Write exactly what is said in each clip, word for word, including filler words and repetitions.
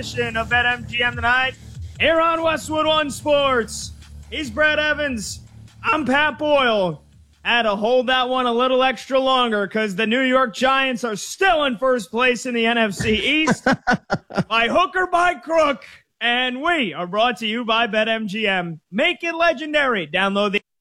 edition of BetMGM tonight here on Westwood One Sports. He's Brad Evans. I'm Pat Boyle. Had to hold that one a little extra longer because the New York Giants are still in first place in the N F C East by hook or by crook. And we are brought to you by BetMGM. Make it legendary. Download the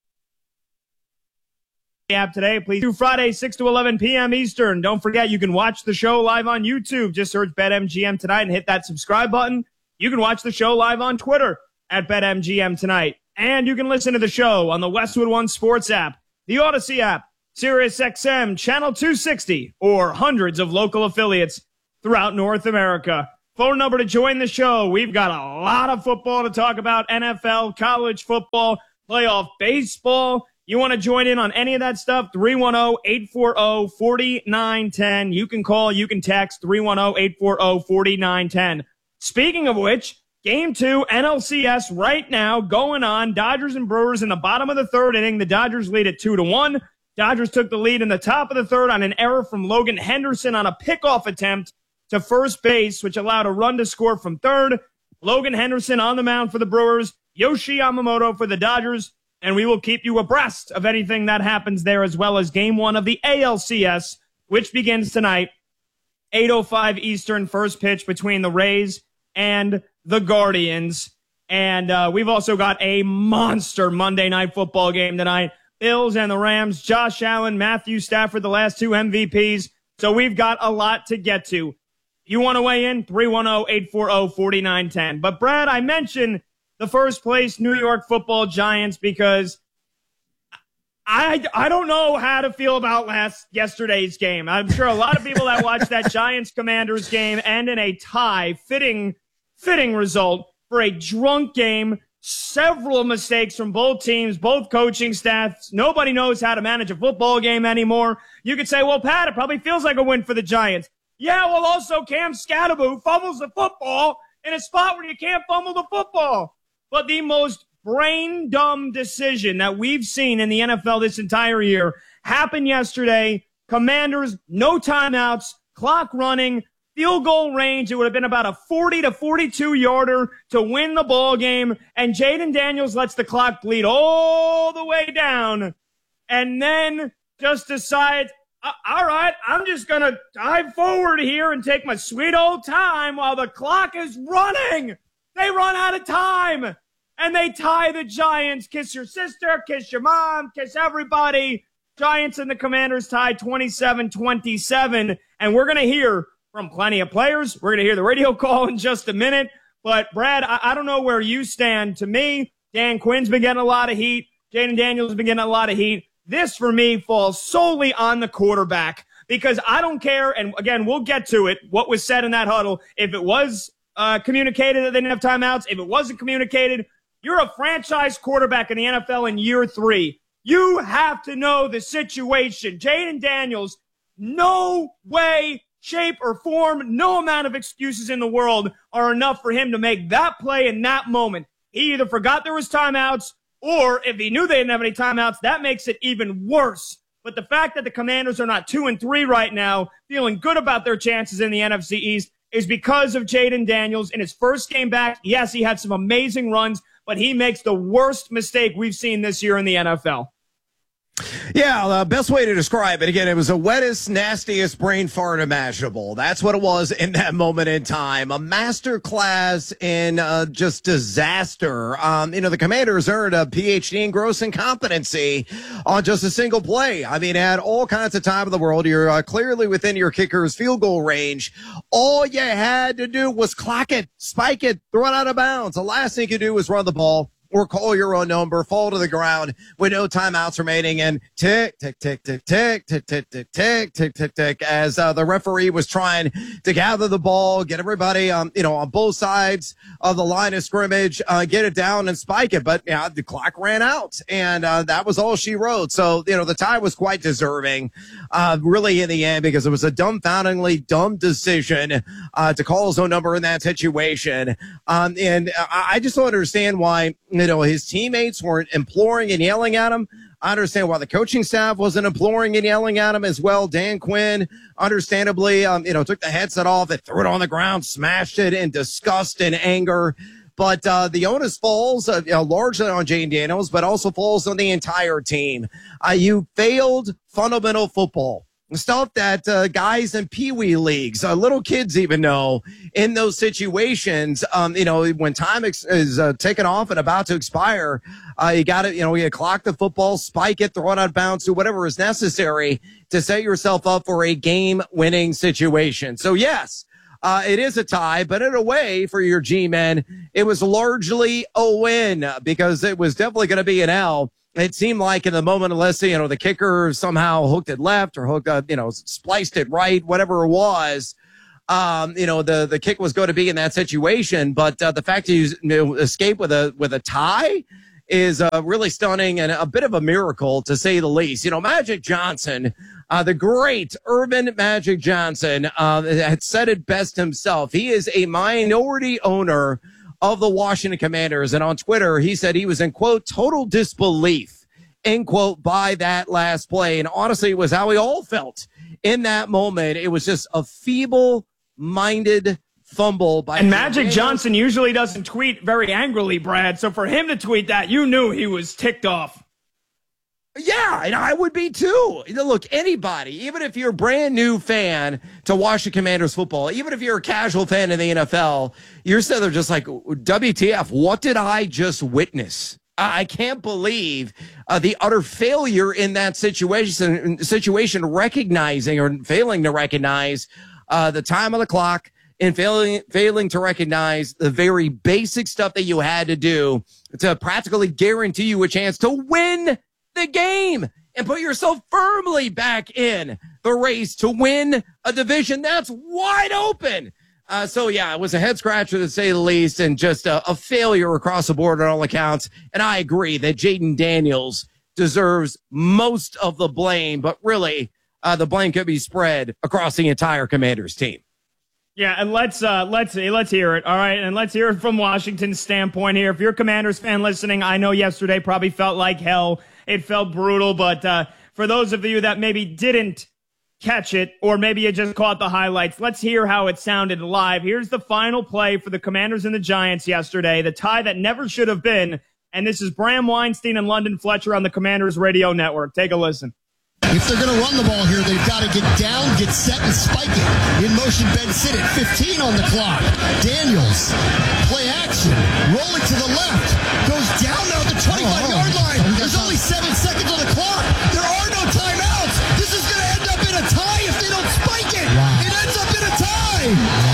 app today, please. Through Friday, six to eleven p.m. Eastern. Don't forget, you can watch the show live on YouTube. Just search BetMGM tonight and hit that subscribe button. You can watch the show live on Twitter at BetMGM tonight. And you can listen to the show on the Westwood One Sports app, the Odyssey app, SiriusXM, Channel two sixty, or hundreds of local affiliates throughout North America. Phone number to join the show. We've got a lot of football to talk about, N F L, college football, playoff baseball. You want to join in on any of that stuff? three one zero, eight four zero, four nine one zero. You can call, you can text three one zero, eight four zero, four nine one zero. Speaking of which, Game two, N L C S right now going on. Dodgers and Brewers in the bottom of the third inning. The Dodgers lead at two to one. Dodgers took the lead in the top of the third on an error from Logan Henderson on a pickoff attempt to first base, which allowed a run to score from third. Logan Henderson on the mound for the Brewers, Yoshi Yamamoto for the Dodgers, and we will keep you abreast of anything that happens there, as well as game one of the A L C S, which begins tonight, eight oh five Eastern, first pitch between the Rays and the Guardians. And uh, we've also got a monster Monday Night Football game tonight. Bills and the Rams, Josh Allen, Matthew Stafford, the last two M V Ps. So we've got a lot to get to. You want to weigh in? three one zero, eight four zero, four nine one zero. But, Brad, I mentioned the first place New York Football Giants because I, I don't know how to feel about last yesterday's game. I'm sure a lot of people that watched that Giants-Commanders game end in a tie, fitting fitting result for a drunk game. Several mistakes from both teams, both coaching staffs. Nobody knows how to manage a football game anymore. You could say, well, Pat, it probably feels like a win for the Giants. Yeah, well, also Cam Scatterbo fumbles the football in a spot where you can't fumble the football. But the most brain-dumb decision that we've seen in the N F L this entire year happened yesterday. Commanders, no timeouts, clock running, field goal range. It would have been about a forty to forty-two yarder to win the ball game. And Jaden Daniels lets the clock bleed all the way down. And then just decides, all right, I'm just going to dive forward here and take my sweet old time while the clock is running. They run out of time. And they tie the Giants. Kiss your sister, kiss your mom, kiss everybody. Giants and the Commanders tied twenty-seven twenty-seven. And we're going to hear from plenty of players. We're going to hear the radio call in just a minute. But, Brad, I, I don't know where you stand. To me, Dan Quinn's been getting a lot of heat. Jaden Daniels has been getting a lot of heat. This, for me, falls solely on the quarterback because I don't care, and again, we'll get to it, what was said in that huddle. If it was uh, communicated that they didn't have timeouts, if it wasn't communicated, you're a franchise quarterback in the N F L in year three. You have to know the situation. Jaden Daniels, no way, shape, or form, no amount of excuses in the world are enough for him to make that play in that moment. He either forgot there was timeouts, or if he knew they didn't have any timeouts, that makes it even worse. But the fact that the Commanders are not two and three right now, feeling good about their chances in the N F C East, is because of Jaden Daniels. In his first game back, yes, he had some amazing runs, but he makes the worst mistake we've seen this year in the N F L. Yeah, the best way to describe it, again, it was the wettest, nastiest brain fart imaginable. That's what it was in that moment in time. A master class in uh, just disaster. Um, you know, the Commanders earned a P H D in gross incompetency on just a single play. I mean, had all kinds of time in the world. You're uh, clearly within your kicker's field goal range. All you had to do was clock it, spike it, throw it out of bounds. The last thing you could do was run the ball or call your own number, fall to the ground with no timeouts remaining, and tick, tick, tick, tick, tick, tick, tick, tick, tick, tick, tick, tick, as uh, the referee was trying to gather the ball, get everybody, um, you know, on both sides of the line of scrimmage, uh, get it down and spike it. But, yeah, the clock ran out, and uh, that was all she wrote. So, you know, the tie was quite deserving, uh, really, in the end, because it was a dumbfoundingly dumb decision uh, to call his own number in that situation. Um, and I, I just don't understand why, you know, his teammates weren't imploring and yelling at him. I understand why the coaching staff wasn't imploring and yelling at him as well. Dan Quinn, understandably, um, you know, took the headset off and threw it on the ground, smashed it in disgust and anger. But uh, the onus falls uh, you know, largely on Jayden Daniels, but also falls on the entire team. Uh, you failed fundamental football. Stuff that uh, guys in peewee leagues, uh, little kids even know in those situations, um, you know, when time ex- is uh, taken off and about to expire, uh, you got to, you know, you clock the football, spike it, throw it out of bounds, do whatever is necessary to set yourself up for a game-winning situation. So, yes, uh, it is a tie, but in a way for your G-men, it was largely a win because it was definitely going to be an L. It seemed like in the moment, unless, you know, the kicker somehow hooked it left or hooked, uh, you know, spliced it right, whatever it was, um, you know, the, the kick was going to be in that situation. But uh, the fact that you, you know, escape with a with a tie is uh, really stunning and a bit of a miracle, to say the least. You know, Magic Johnson, uh, the great Earvin Magic Johnson, uh, had said it best himself. He is a minority owner of the Washington Commanders. And on Twitter, he said he was in, quote, total disbelief, end quote, by that last play. And honestly, it was how we all felt in that moment. It was just a feeble-minded fumble by And Magic Daniels. Johnson usually doesn't tweet very angrily, Brad. So for him to tweet that, you knew he was ticked off. Yeah, and I would be too. Look, anybody, even if you're a brand new fan to Washington Commanders football, even if you're a casual fan in the N F L, you're sitting there just like, W T F, what did I just witness? I can't believe uh, the utter failure in that situation, situation, recognizing or failing to recognize uh, the time of the clock and failing, failing to recognize the very basic stuff that you had to do to practically guarantee you a chance to win the game and put yourself firmly back in the race to win a division that's wide open. Uh, so, yeah, it was a head scratcher to say the least, and just a, a failure across the board on all accounts. And I agree that Jayden Daniels deserves most of the blame, but really uh, the blame could be spread across the entire Commanders team. Yeah, and let's uh, let's let's hear it, all right? And let's hear it from Washington's standpoint here. If you're a Commanders fan listening, I know yesterday probably felt like hell. It felt brutal, but uh, for those of you that maybe didn't catch it, or maybe you just caught the highlights, let's hear how it sounded live. Here's the final play for the Commanders and the Giants yesterday, the tie that never should have been. And this is Bram Weinstein and London Fletcher on the Commanders Radio Network. Take a listen. If they're going to run the ball here, they've got to get down, get set, and spike it. In motion, Ben Sinnott, fifteen on the clock. Daniels, play action, roll it to the left, goes down now at the twenty-five-yard line. There's only seven seconds on the clock. There are no timeouts. This is going to end up in a tie if they don't spike it. Wow. It ends up in a tie. Wow.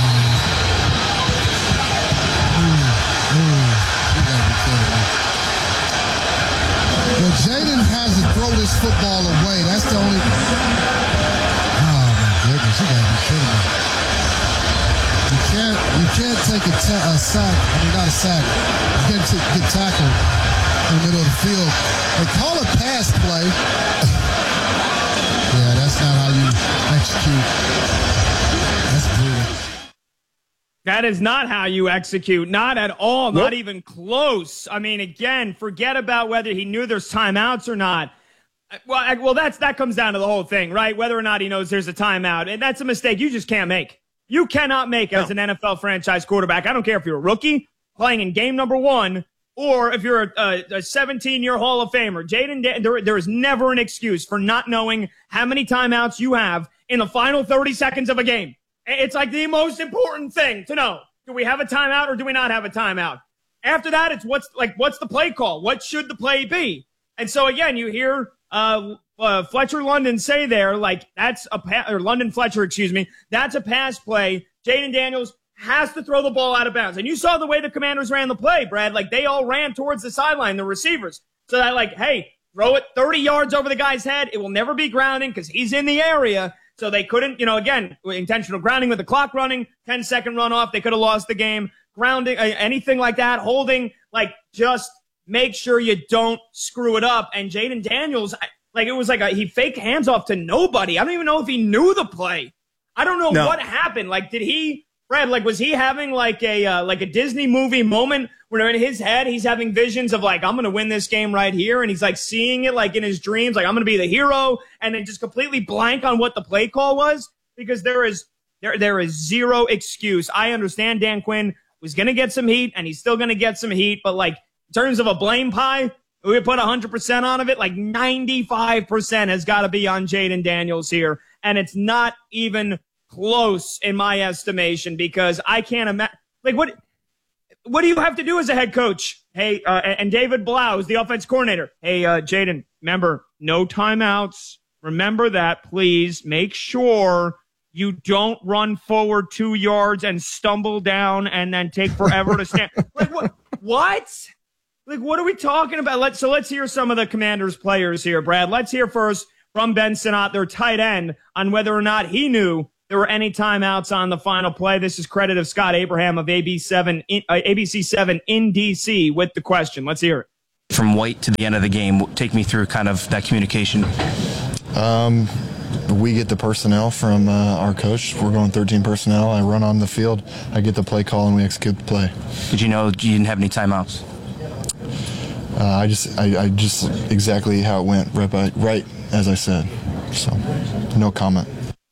Well, Jayden has to throw this football away. That's the only. Oh my goodness, you gotta be kidding me! You can't, you can't take a, ta- a sack. I mean, not a sack. You can't t- get tackled in the middle of the field. They call it pass play. Yeah, that's not how you execute. That's brutal. That is not how you execute. Not at all. Nope. Not even close. I mean, again, forget about whether he knew there's timeouts or not. Well, I, well, that's that comes down to the whole thing, right? Whether or not he knows there's a timeout. And that's a mistake you just can't make. You cannot make as no. an N F L franchise quarterback. I don't care if you're a rookie playing in game number one or if you're a seventeen-year Hall of Famer. Jayden, there, there is never an excuse for not knowing how many timeouts you have in the final thirty seconds of a game. It's like the most important thing to know. Do we have a timeout or do we not have a timeout? After that, it's what's like, what's the play call? What should the play be? And so again, you hear uh, uh, Fletcher London say there, like that's a pa- or London Fletcher, excuse me, that's a pass play. Jayden Daniels has to throw the ball out of bounds. And you saw the way the Commanders ran the play, Brad. Like they all ran towards the sideline, the receivers. So that like, hey, throw it thirty yards over the guy's head. It will never be grounding because he's in the area. So they couldn't, you know, again, intentional grounding with the clock running, ten second runoff. They could have lost the game. Grounding, uh, anything like that, holding, like just make sure you don't screw it up. And Jayden Daniels, like it was like a, he faked hands off to nobody. I don't even know if he knew the play. I don't know no. what happened. Like, did he Brad, like, was he having like a uh, like a Disney movie moment where in his head he's having visions of like, I'm going to win this game right here, and he's like seeing it like in his dreams, like I'm going to be the hero, and then just completely blank on what the play call was? Because there is there there is zero excuse. I understand Dan Quinn was going to get some heat, and he's still going to get some heat, but like in terms of a blame pie, we put one hundred percent on of it, like ninety-five percent has got to be on Jayden Daniels here, and it's not even close in my estimation, because I can't imagine, like, what what do you have to do as a head coach? Hey, uh, and David Blau is the offense coordinator. Hey, uh, Jayden, remember, no timeouts. Remember that, please. Make sure you don't run forward two yards and stumble down and then take forever to stand. Like, what? What? Like, what are we talking about? Let's, so let's hear some of the Commanders players here, Brad. Let's hear first from Ben Sinnott, their tight end, on whether or not he knew there were any timeouts on the final play. This is credit of Scott Abraham of A B seven, in, uh, A B C seven in D C with the question. Let's hear it. From White to the end of the game, take me through kind of that communication. Um, we get the personnel from uh, our coach. We're going thirteen personnel. I run on the field. I get the play call, and we execute the play. Did you know you didn't have any timeouts? Uh, I just, I, I just exactly how it went, right, by, right as I said. So, no comment.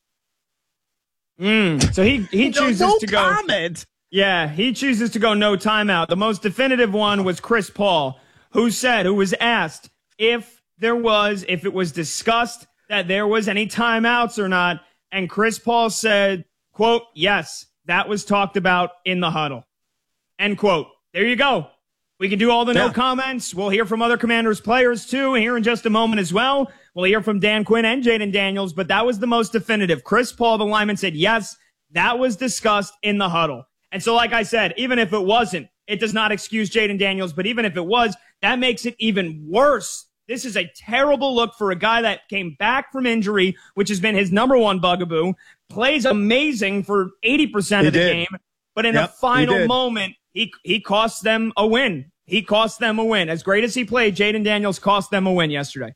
Mm, so he, he chooses no, no to go. Comment. Yeah, he chooses to go no timeout. The most definitive one was Chris Paul, who said, who was asked if there was, if it was discussed that there was any timeouts or not. And Chris Paul said, quote, yes, that was talked about in the huddle. End quote. There you go. We can do all the yeah. no comments. We'll hear from other Commanders players, too, here in just a moment as well. We'll hear from Dan Quinn and Jayden Daniels, but that was the most definitive. Chris Paul, the lineman, said, yes, that was discussed in the huddle. And so, like I said, even if it wasn't, it does not excuse Jayden Daniels, but even if it was, that makes it even worse. This is a terrible look for a guy that came back from injury, which has been his number one bugaboo, plays amazing for eighty percent he of the did. game, but in yep, a final he moment, he he cost them a win. He cost them a win. As great as he played, Jayden Daniels cost them a win yesterday.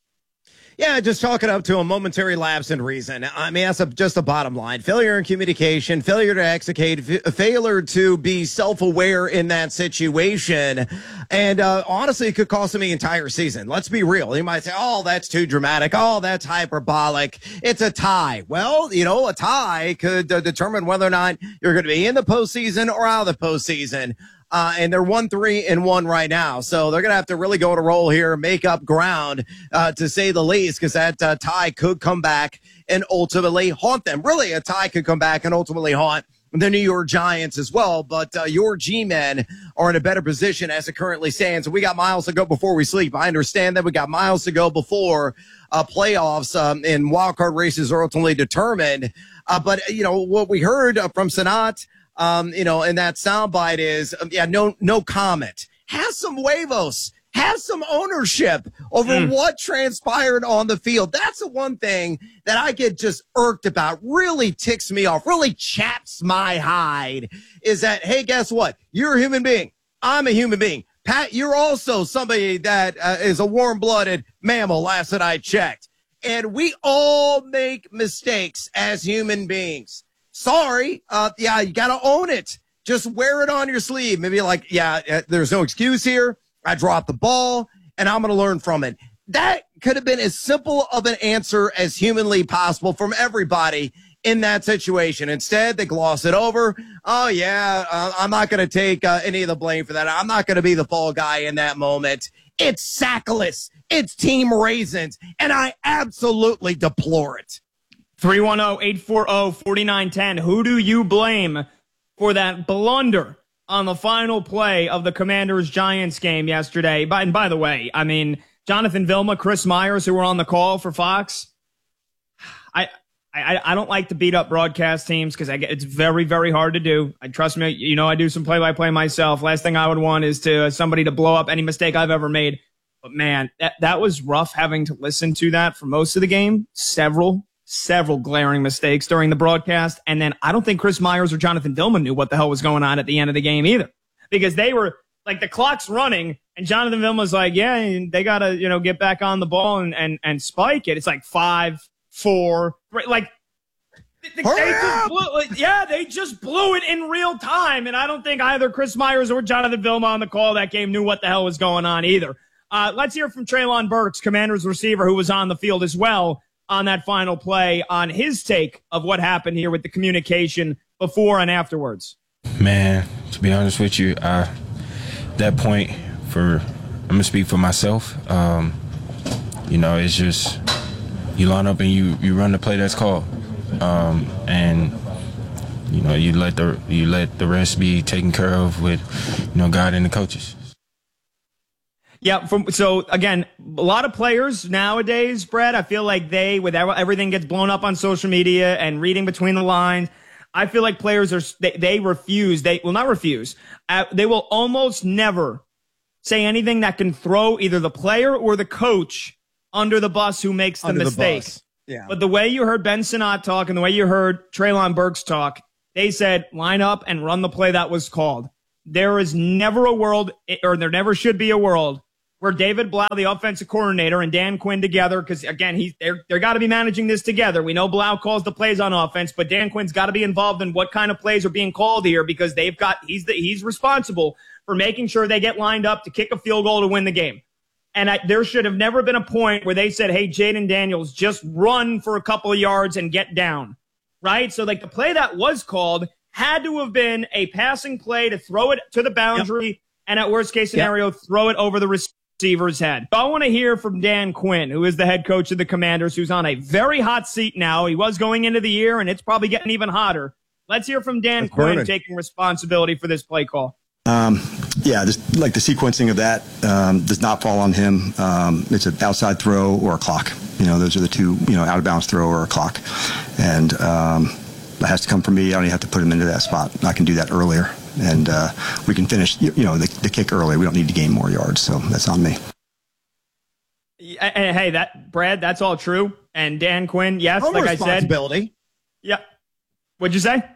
Yeah, just chalk it up to a momentary lapse in reason. I mean, that's a, just a bottom line. Failure in communication, failure to execute, f- failure to be self-aware in that situation. And uh, honestly, it could cost him the entire season. Let's be real. You might say, oh, that's too dramatic. Oh, that's hyperbolic. It's a tie. Well, you know, a tie could uh, determine whether or not you're going to be in the postseason or out of the postseason. Uh, and they're one, three, and one right now. So they're going to have to really go to roll here, make up ground, uh, to say the least, because that uh, tie could come back and ultimately haunt them. Really, a tie could come back and ultimately haunt the New York Giants as well. But uh, your G-men are in a better position as it currently stands. We got miles to go before we sleep. I understand that we got miles to go before uh, playoffs um, and wildcard races are ultimately determined. Uh, but, you know, what we heard uh, from Sinnott, Um, you know, and that soundbite is, um, yeah, no, no comment. Have some huevos. Have some ownership over mm. what transpired on the field. That's the one thing that I get just irked about, really ticks me off, really chaps my hide, is that, hey, guess what? You're a human being. I'm a human being. Pat, you're also somebody that uh, is a warm-blooded mammal, last that I checked. And we all make mistakes as human beings. Sorry. Uh, yeah, you got to own it. Just wear it on your sleeve. Maybe like, yeah, uh, there's no excuse here. I dropped the ball and I'm going to learn from it. That could have been as simple of an answer as humanly possible from everybody in that situation. Instead, they gloss it over. Oh, yeah, uh, I'm not going to take uh, any of the blame for that. I'm not going to be the fall guy in that moment. It's sackless. It's team raisins. And I absolutely deplore it. three one zero, eight four zero, four nine one zero. Who do you blame for that blunder on the final play of the Commanders-Giants game yesterday? By, and by the way, I mean, Jonathan Vilma, Chris Myers, who were on the call for Fox, I I, I don't like to beat up broadcast teams because it's very, very hard to do. I trust me, you know, I do some play-by-play myself. Last thing I would want is to uh, somebody to blow up any mistake I've ever made. But, man, that, that was rough having to listen to that for most of the game. Several Several glaring mistakes during the broadcast. And then I don't think Chris Myers or Jonathan Vilma knew what the hell was going on at the end of the game either. Because they were, like, the clock's running, and Jonathan Vilma's like, yeah, they got to, you know, get back on the ball and, and, and spike it. It's like five, four, three. Like, They, they just blew, yeah, they just blew it in real time, and I don't think either Chris Myers or Jonathan Vilma on the call that game knew what the hell was going on either. Uh, let's hear from Treylon Burks, Commanders receiver, who was on the field as well on that final play, on his take of what happened here with the communication before and afterwards. Man, to be honest with you, I, that point, for I'm going to speak for myself, um, you know, it's just you line up and you, you run the play that's called. Um, and, you know, you let the you let the rest be taken care of with, you know, God and the coaches. Yeah, from, so again, a lot of players nowadays, Brett, I feel like they, with everything gets blown up on social media and reading between the lines, I feel like players are, they, they refuse, they will not refuse, uh, they will almost never say anything that can throw either the player or the coach under the bus who makes the Under mistake. the bus. Yeah. But the way you heard Ben Sinnott talk and the way you heard Treylon Burks talk, they said line up and run the play that was called. There is never a world, or there never should be a world, where David Blau, the offensive coordinator, and Dan Quinn together, because, again, he's, they're, they're got to be managing this together. We know Blau calls the plays on offense, but Dan Quinn's got to be involved in what kind of plays are being called here, because they've got, he's the, he's responsible for making sure they get lined up to kick a field goal to win the game. And I, there should have never been a point where they said, hey, Jayden Daniels, just run for a couple of yards and get down, right? So, like, the play that was called had to have been a passing play to throw it to the boundary, yep. and at worst case scenario, yep. throw it over the receiver's head. So I want to hear from Dan Quinn, who is the head coach of the Commanders, who's on a very hot seat now. He was going into the year, and it's probably getting even hotter. Let's hear from Dan That's Quinn burning. taking responsibility for this play call. Um, yeah, just like the sequencing of that um, does not fall on him. Um, it's an outside throw or a clock. You know, those are the two, you know, out of bounds throw or a clock. And um, that has to come from me. I don't even have to put him into that spot. I can do that earlier. And uh, we can finish, you know, the, the kick early. We don't need to gain more yards. So that's on me. And hey, that Brad, that's all true. And Dan Quinn, yes, Some like I said. responsibility. Yeah. What'd you say?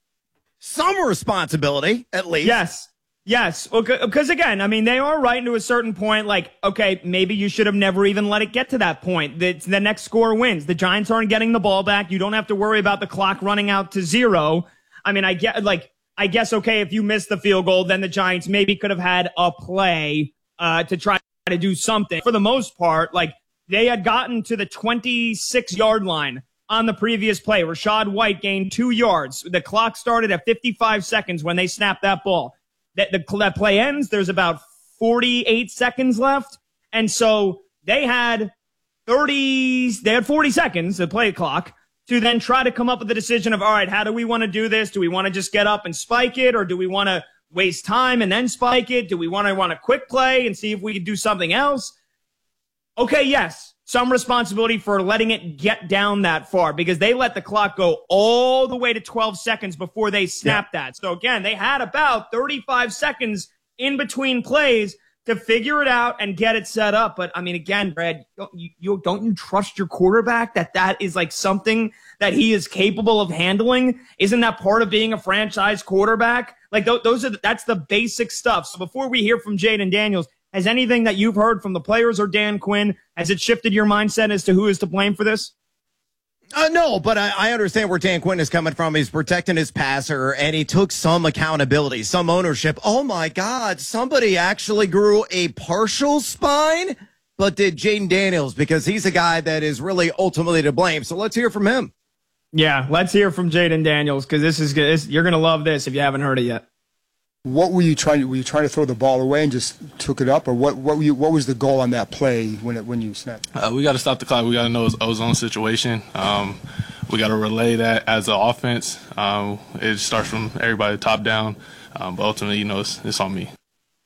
Some responsibility, at least. Yes. Yes. Because, again, I mean, they are right to a certain point. Like, okay, maybe you should have never even let it get to that point. The, the next score wins. The Giants aren't getting the ball back. You don't have to worry about the clock running out to zero. I mean, I get, like, I guess, okay, if you miss the field goal, then the Giants maybe could have had a play uh, to try to do something. For the most part, like, they had gotten to the twenty-six-yard line on the previous play. Rachaad White gained two yards. The clock started at fifty-five seconds when they snapped that ball. That, the, that play ends. There's about forty-eight seconds left. And so they had thirty, they had forty seconds, the play clock, to then try to come up with a decision of, all right, how do we want to do this? Do we want to just get up and spike it? Or do we want to waste time and then spike it? Do we want to want a quick play and see if we can do something else? Okay, yes, some responsibility for letting it get down that far, because they let the clock go all the way to twelve seconds before they snapped yeah. that. So again, they had about thirty-five seconds in between plays to figure it out and get it set up. But I mean, again, Brad, don't you, you don't you trust your quarterback that that is like something that he is capable of handling? Isn't that part of being a franchise quarterback? Like th- those are the, that's the basic stuff. So before we hear from Jayden Daniels, has anything that you've heard from the players or Dan Quinn, has it shifted your mindset as to who is to blame for this? Uh, no, but I, I understand where Dan Quinn is coming from. He's protecting his passer, and he took some accountability, some ownership. Oh, my God, somebody actually grew a partial spine, but did Jayden Daniels, because he's a guy that is really ultimately to blame. So let's hear from him. Yeah, let's hear from Jayden Daniels, because this is this, you're going to love this if you haven't heard it yet. What were you trying to, were you trying to throw the ball away and just took it up, or what what, were you, what was the goal on that play when it, when you snapped? Uh, we got to stop the clock. We got to know it's a zone situation. Um, we got to relay that as an offense. Um, it starts from everybody top down, um, but ultimately, you know, it's, it's on me.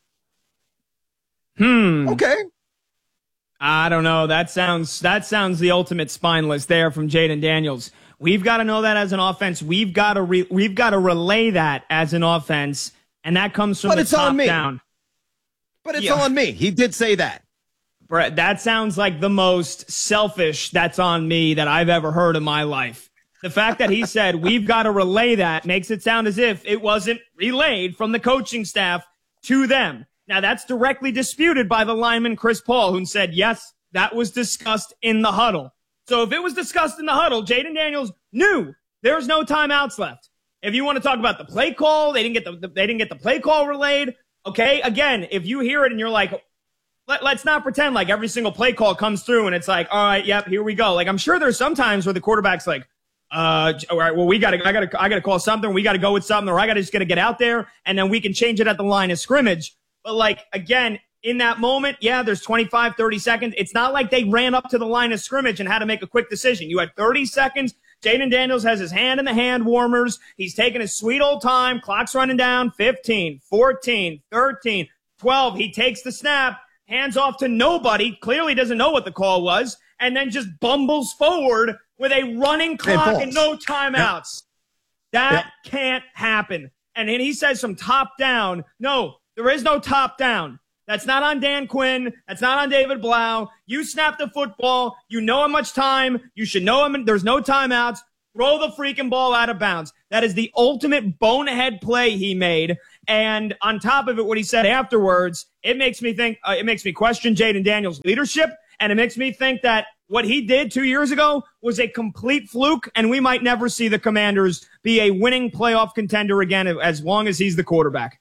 Hmm. Okay. I don't know. That sounds that sounds the ultimate spineless there from Jayden Daniels. We've got to know that as an offense. We've got to re- we've got to relay that as an offense. And that comes from but the it's top on me. down. But it's yeah. on me. He did say that. Brett, that sounds like the most selfish that's on me that I've ever heard in my life. The fact that he said we've got to relay that makes it sound as if it wasn't relayed from the coaching staff to them. Now, that's directly disputed by the lineman Chris Paul, who said, yes, that was discussed in the huddle. So if it was discussed in the huddle, Jayden Daniels knew There's no timeouts left. If you want to talk about the play call, they didn't get the, they didn't get the play call relayed. Okay. Again, if you hear it and you're like, Let, let's not pretend like every single play call comes through and it's like, all right, yep, here we go. Like, I'm sure there's some times where the quarterback's like, uh, all right, well, we got to, I got to, I got to call something. We got to go with something, or I got to just got to get out there and then we can change it at the line of scrimmage. But like, again, in that moment, yeah, there's twenty-five, thirty seconds. It's not like they ran up to the line of scrimmage and had to make a quick decision. You had thirty seconds. Jayden Daniels has his hand in the hand warmers. He's taking his sweet old time. Clock's running down. fifteen, fourteen, thirteen, twelve. He takes the snap. Hands off to nobody, clearly doesn't know what the call was, and then just bumbles forward with a running clock and no timeouts. Yep. That yep. can't happen. And then he says from top down. No, there is no top down. That's not on Dan Quinn. That's not on David Blau. You snap the football. You know how much time. You should know him. There's no timeouts. Throw the freaking ball out of bounds. That is the ultimate bonehead play he made. And on top of it, what he said afterwards, it makes me think, uh, it makes me question Jayden Daniels' leadership. And it makes me think that what he did two years ago was a complete fluke. And we might never see the Commanders be a winning playoff contender again as long as he's the quarterback.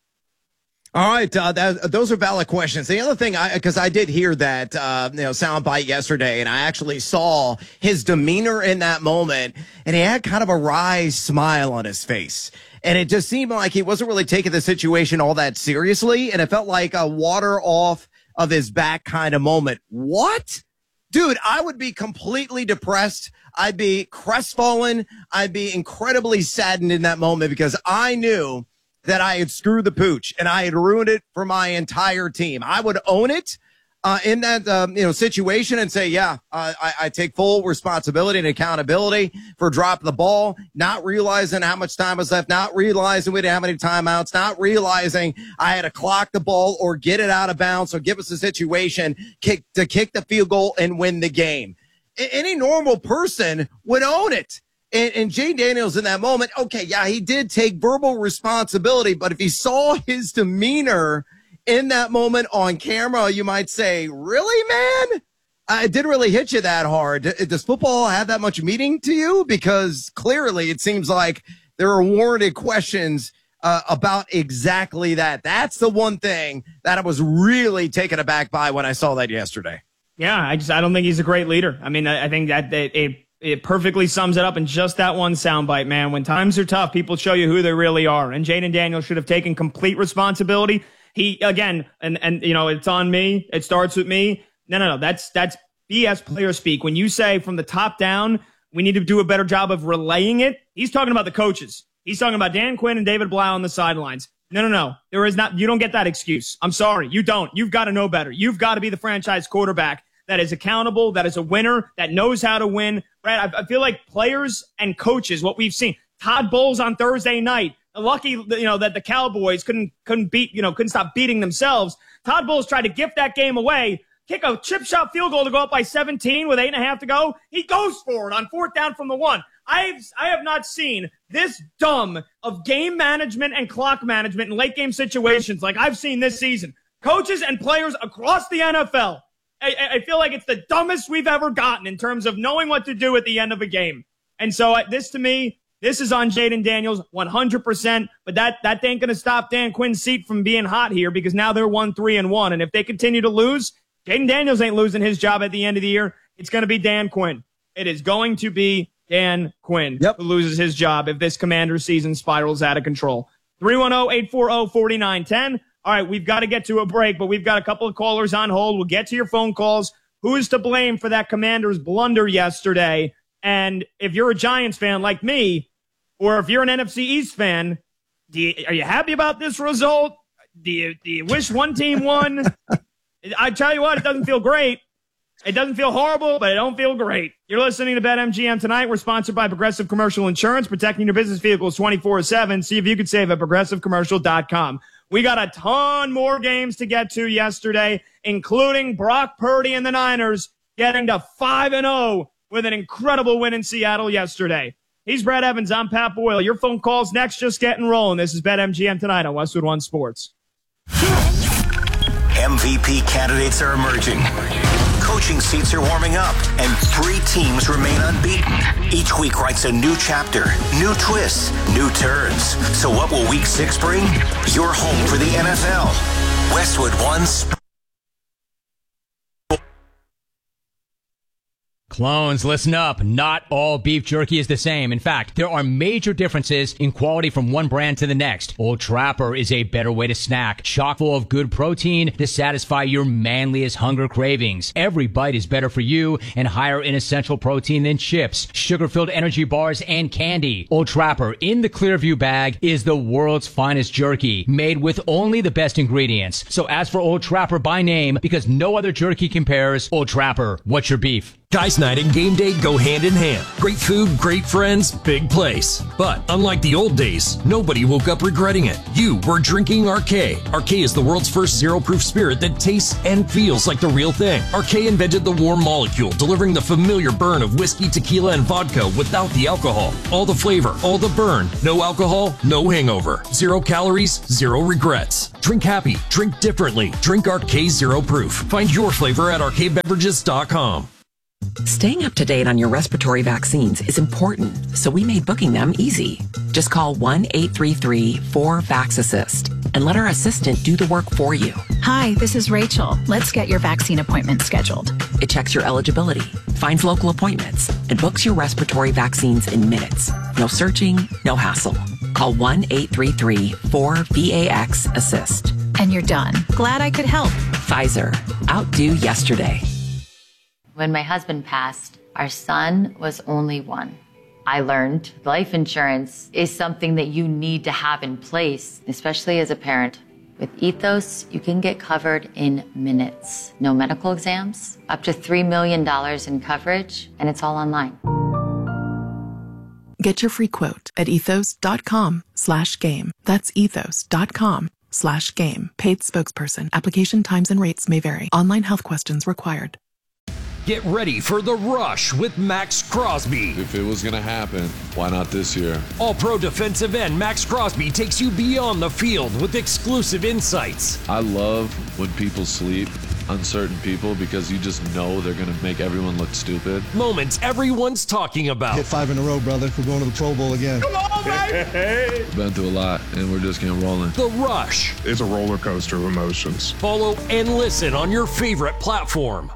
All right, uh, that, those are valid questions. The other thing, I because I did hear that uh, you know soundbite yesterday, and I actually saw his demeanor in that moment, and he had kind of a wry smile on his face, and it just seemed like he wasn't really taking the situation all that seriously, and it felt like a water off of his back kind of moment. What? Dude, I would be completely depressed. I'd be crestfallen. I'd be incredibly saddened in that moment because I knew that I had screwed the pooch and I had ruined it for my entire team. I would own it uh, in that um, you know situation and say, yeah, uh, I, I take full responsibility and accountability for dropping the ball, not realizing how much time was left, not realizing we didn't have any timeouts, not realizing I had to clock the ball or get it out of bounds or give us a situation kick, to kick the field goal and win the game. A- any normal person would own it. And, and Jayden Daniels in that moment, okay, yeah, he did take verbal responsibility, but if he saw his demeanor in that moment on camera, you might say, really, man? Uh, it didn't really hit you that hard. Does football have that much meaning to you? Because clearly it seems like there are warranted questions uh, about exactly that. That's the one thing that I was really taken aback by when I saw that yesterday. Yeah, I just I don't think he's a great leader. I mean, I, I think that it, it It perfectly sums it up in just that one soundbite, man. When times are tough, people show you who they really are. And Jayden Daniels should have taken complete responsibility. He, again, and, and, you know, it's on me. It starts with me. No, no, no. That's, that's B S player speak. When you say from the top down, we need to do a better job of relaying it. He's talking about the coaches. He's talking about Dan Quinn and David Blau on the sidelines. No, no, no. There is not, you don't get that excuse. I'm sorry. You don't. You've got to know better. You've got to be the franchise quarterback that is accountable, that is a winner, that knows how to win. Brad, I, I feel like players and coaches, what we've seen, Todd Bowles on Thursday night, lucky, you know, that the Cowboys couldn't, couldn't beat, you know, couldn't stop beating themselves. Todd Bowles tried to gift that game away, kick a chip shot field goal to go up by seventeen with eight and a half to go. He goes for it on fourth down from the one. I've, I have not seen this dumb of game management and clock management in late game situations like I've seen this season. Coaches and players across the N F L. I, I feel like it's the dumbest we've ever gotten in terms of knowing what to do at the end of a game. And so uh, this, to me, this is on Jayden Daniels one hundred percent. But that, that ain't going to stop Dan Quinn's seat from being hot here because now they're one, three, and one. And if they continue to lose, Jayden Daniels ain't losing his job at the end of the year. It's going to be Dan Quinn. It is going to be Dan Quinn yep. who loses his job if this Commander season spirals out of control. three one zero, eight four zero, four nine one zero. All right, we've got to get to a break, but we've got a couple of callers on hold. We'll get to your phone calls. Who is to blame for that Commanders blunder yesterday? And if you're a Giants fan like me, or if you're an N F C East fan, do you, are you happy about this result? Do you, do you wish one team won? I tell you what, it doesn't feel great. It doesn't feel horrible, but it don't feel great. You're listening to BetMGM tonight. We're sponsored by Progressive Commercial Insurance, protecting your business vehicles twenty-four seven. See if you could save at progressive commercial dot com. We got a ton more games to get to yesterday, including Brock Purdy and the Niners getting to five and oh with an incredible win in Seattle yesterday. He's Brad Evans. I'm Pat Boyle. Your phone call's next. Just getting rolling. This is BetMGM tonight on Westwood One Sports. M V P candidates are emerging. coaching seats are warming up, and three teams remain unbeaten. Each week writes a new chapter, new twists, new turns. So what will week six bring? Your home for the N F L. Westwood One. Clones, listen up. Not all beef jerky is the same. In fact, there are major differences in quality from one brand to the next. Old Trapper is a better way to snack, chock full of good protein to satisfy your manliest hunger cravings. Every bite is better for you and higher in essential protein than chips, sugar-filled energy bars, and candy. Old Trapper in the Clearview bag is the world's finest jerky, made with only the best ingredients. So ask for Old Trapper by name because no other jerky compares. Old Trapper, what's your beef? Guys night and game day go hand in hand. Great food, great friends, big place. But unlike the old days, nobody woke up regretting it. You were drinking R K. R K is the world's first zero-proof spirit that tastes and feels like the real thing. R K invented the warm molecule, delivering the familiar burn of whiskey, tequila, and vodka without the alcohol. All the flavor, all the burn. No alcohol, no hangover. Zero calories, zero regrets. Drink happy, drink differently. Drink R K Zero Proof. Find your flavor at R K beverages dot com. Staying up to date on your respiratory vaccines is important, so we made booking them easy. Just call one eight three three four vax assist and let our assistant do the work for you. Hi, this is Rachel. Let's get your vaccine appointment scheduled. It checks your eligibility, finds local appointments, and books your respiratory vaccines in minutes. No searching, no hassle. Call one eight three three four V A X assist. And you're done. Glad I could help. Pfizer. Outdo yesterday. When my husband passed, our son was only one. I learned life insurance is something that you need to have in place, especially as a parent. With Ethos, you can get covered in minutes. No medical exams, up to three million dollars in coverage, and it's all online. Get your free quote at ethos.com slash game. That's ethos.com slash game. Paid spokesperson. Application times and rates may vary. Online health questions required. Get ready for The Rush with Max Crosby. If it was going to happen, why not this year? All-pro defensive end Max Crosby takes you beyond the field with exclusive insights. I love when people sleep on certain people because you just know they're going to make everyone look stupid. Moments everyone's talking about. Hit five in a row, brother. We're going to the Pro Bowl again. Come on, baby! Been through a lot, and we're just getting rolling. The Rush. It's a roller coaster of emotions. Follow and listen on your favorite platform.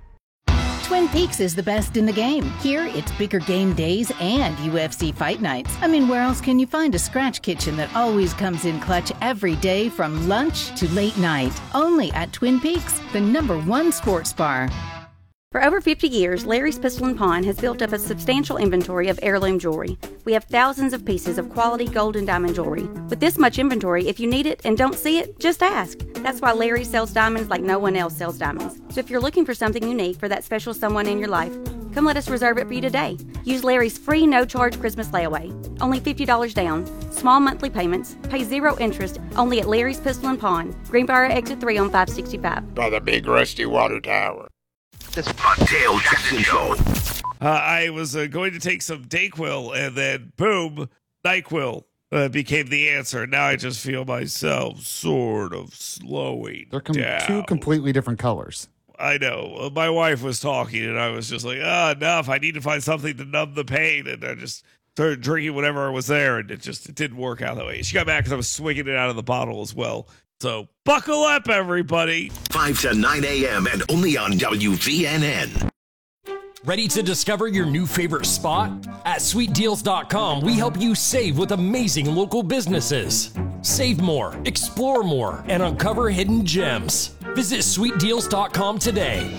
Twin Peaks is the best in the game. Here, it's bigger game days and U F C fight nights. I mean, where else can you find a scratch kitchen that always comes in clutch every day from lunch to late night? Only at Twin Peaks, the number one sports bar. For over fifty years, Larry's Pistol and Pawn has built up a substantial inventory of heirloom jewelry. We have thousands of pieces of quality gold and diamond jewelry. With this much inventory, if you need it and don't see it, just ask. That's why Larry sells diamonds like no one else sells diamonds. So if you're looking for something unique for that special someone in your life, come let us reserve it for you today. Use Larry's free no-charge Christmas layaway. Only fifty dollars down. Small monthly payments. Pay zero interest. Only at Larry's Pistol and Pawn. Greenbrier Exit three on five sixty-five. By the big rusty water tower. The Dale Jackson Show. Uh, I was uh, going to take some Dayquil, and then boom, NyQuil uh, became the answer. Now I just feel myself sort of slowing They're com- down. two completely different colors. I know. Uh, my wife was talking, and I was just like, ah, oh, enough. I need to find something to numb the pain. And I just started drinking whatever was there, and it just it didn't work out that way. She got mad because I was swinging it out of the bottle as well. So buckle up, everybody. five to nine a.m. and only on W V N N. Ready to discover your new favorite spot? At sweet deals dot com, we help you save with amazing local businesses. Save more, explore more, and uncover hidden gems. Visit sweet deals dot com today.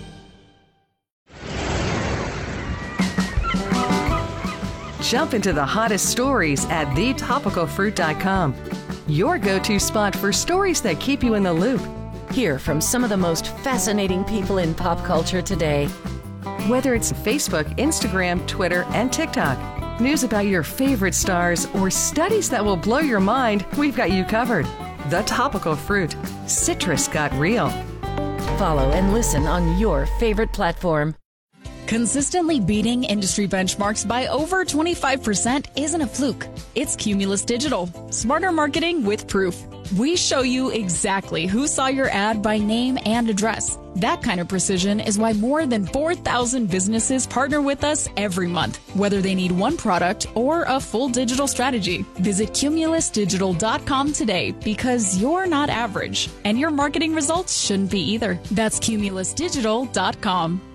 Jump into the hottest stories at the topical fruit dot com. Your go-to spot for stories that keep you in the loop. Hear from some of the most fascinating people in pop culture today. Whether it's Facebook, Instagram, Twitter, and TikTok, news about your favorite stars, or studies that will blow your mind, we've got you covered. The Topical Fruit. Citrus got real. Follow and listen on your favorite platform. Consistently beating industry benchmarks by over twenty-five percent isn't a fluke. It's Cumulus Digital. Smarter marketing with proof. We show you exactly who saw your ad by name and address. That kind of precision is why more than four thousand businesses partner with us every month, whether they need one product or a full digital strategy. Visit cumulus digital dot com today because you're not average, and your marketing results shouldn't be either. That's cumulus digital dot com.